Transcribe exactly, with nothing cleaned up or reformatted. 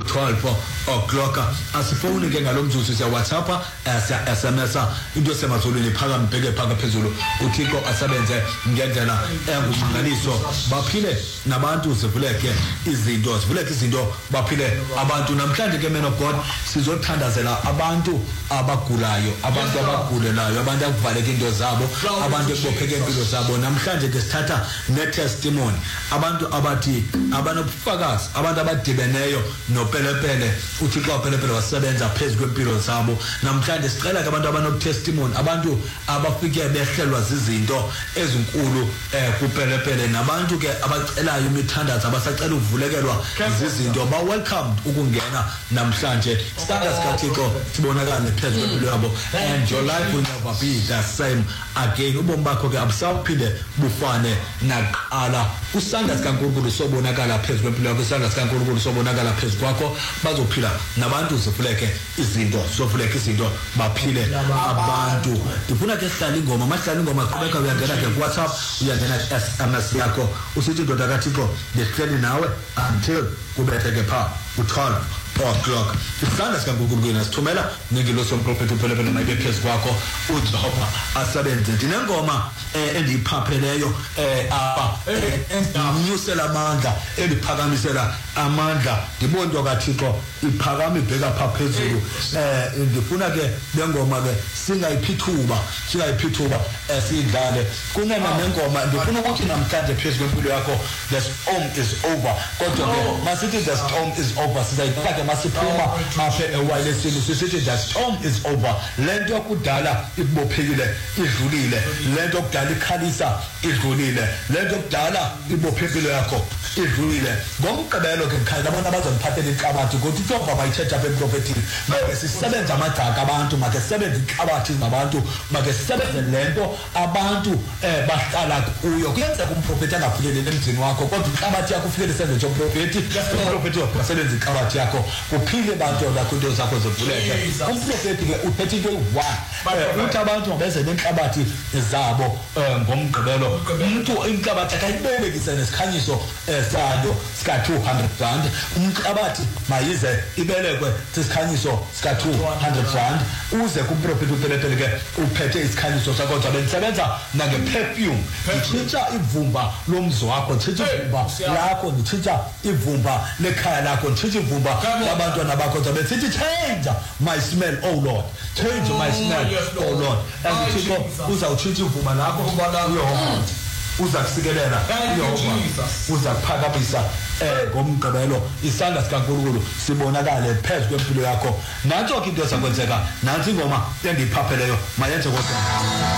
twelve o'clock asifoni ke ngalomzuzu siya WhatsApp siya S M S into semazulwini phaka mbheke phaka phezulu uThixo asebenze ngendlela engumanganiso baphile nabantu zivuleke izinto zivuleke izinto baphile abantu namhlanje ke men of God sizothandazela abantu abagulayo abantu abagulelayo abantu akuvaleke into zabo abantu ekubopheke impilo zabo namhlanje ke sithatha ne testimony abantu abathi abanobufakazi abantu abadibeneyo nopelepele uThixo wapelepele wasebenza phezulu kwempilo zabo namhlanje sicela ke abantu abanobutestimony abantu abafike behlelwa zizinto ezinkulu eh kupelepele nabantu ke abacelayo imithandazo abasacela ukuvulekelwa izinto ba welcome ukungena namhlanje standards kaThixo sibonakala phezulu kwempilo yabo and your life will never be the same again ubomi bakho ke abusawuphinde bufane naqala ustandards kaNkulunkulu sobonakala phezulu kwempilo yakho ustandards kaNkulunkulu sobonakala phezulu kwakho bazophila nabantu zivuleke izinto zovuleke izinto baphile abantu ndifuna ke sihlala ingoma mahlala ingoma qhubeka uyangena ke ku WhatsApp uyangena S M S yakho usithi indoda kaThixo ndihleli nawe until kubethe ke pha u-twelve o'clock isandla sikaNkulunkulu nasithumela ngengilosi yomprofeti upelepele naye phezulu kwakho uJehova asebenze ndinengoma endiyiphapheleyo apha endinyusela amandla endiphakamisela amandla ndibona into kaThixo iphakama ibheka pha phezulu ndifuna ke le ngoma ke singayiphithuba singayiphithuba siyidlale kunena nengoma ndifuna ukuthi namhlanje phezulu kwempilo yakho the storm is over kodwa ke masithi the storm is over sizayifaka masiphuma apha ewayilesini sisithi the storm is over lento yakudala ibophekile idlulile lento yakudala ikhalisa idlulile lento yakudala ibophekile yakho idlulile ngomgqibelo ke mkhaya abantu abazoniphathela inkabathi ukuthi Jehova bayithetha apha eprofethini make sisebenza amagaka abantu make sisebenza inkabathi ngabantu make sisebenze lento abantu eh bahlala kuyo kuyenzeka umprofeti angaphumeleli emzini wakho kodwa inkabathi yakho ufike senze nje umprofeti umprofeti wasebenza inkabathi yakho kuphile abantu lakho into zakho zivuleke umprofeti ke uthethe into one uthi abantu mabenze nenkabathi zabo ngomgqibelo umuntu inkabathi akayibekise nesikhanyiso sayo sika two hundred rand umkabathi mayize ibelekwe isikhanyiso sika two hundred rand uze kumprofeti upelepele ke uphethe isikhanyiso sakho kodwa bensebenza nange perfume ngitshintsha ivumba lomzi wakho ngitshintsha ivumba lakho ngitshintsha ivumba lekhaya lakho ngitshintsha ivumba labantwana bakho kodwa bethi change my smell oh Lord change my smell oh Lord and Thixo uzawutshintsha ivumba lakho uyohamba uza kusikelela uyohamba uza kuphakamisa eh ngomgqibelo isandla sikaNkulunkulu sibonakale phezulu kwempilo yakho nantsho ke into ezakwenzeka nansi ingoma endiyiphapheleyo mayenze kodwa